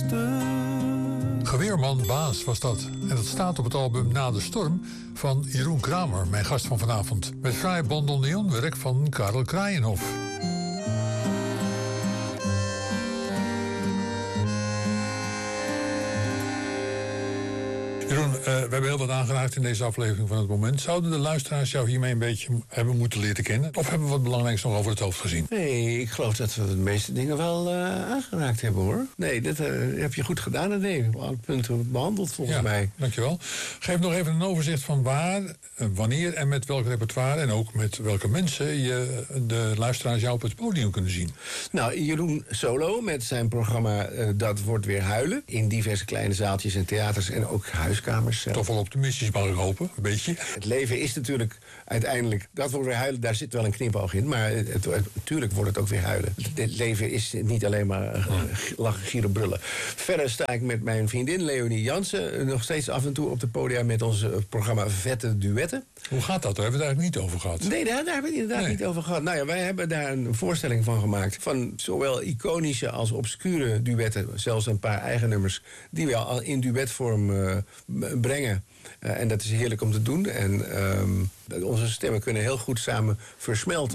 Geweerman Baas was dat. En dat staat op het album Na de Storm van Jeroen Kramer, mijn gast van vanavond. Met fraai bandoneonwerk van Karel Kraaienhof. Jeroen, we hebben heel wat aangeraakt in deze aflevering van Het Moment. Zouden de luisteraars jou hiermee een beetje hebben moeten leren kennen? Of hebben we wat belangrijks nog over het hoofd gezien? Nee, ik geloof dat we de meeste dingen wel aangeraakt hebben, hoor. Nee, dat heb je goed gedaan. En nee, alle punten behandeld volgens mij. Dankjewel. Geef nog even een overzicht van waar, wanneer en met welk repertoire... en ook met welke mensen de luisteraars jou op het podium kunnen zien. Nou, Jeroen solo met zijn programma Dat Wordt Weer Huilen. In diverse kleine zaaltjes en theaters en ook huiskamers. Toch wel optimistisch, mag ik hopen, een beetje. Het leven is natuurlijk uiteindelijk... Dat wordt weer huilen, daar zit wel een knipoog in. Maar natuurlijk wordt het ook weer huilen. Het leven is niet alleen maar lachen, gieren, brullen. Verder sta ik met mijn vriendin Leonie Jansen... nog steeds af en toe op de podia met ons programma Vette Duetten. Hoe gaat dat? Daar hebben we het eigenlijk niet over gehad. Nee, daar hebben we het inderdaad niet over gehad. Nou ja, wij hebben daar een voorstelling van gemaakt... van zowel iconische als obscure duetten. Zelfs een paar eigen nummers die we al in duetvorm brengen. En dat is heerlijk om te doen. En onze stemmen kunnen heel goed samen versmelten.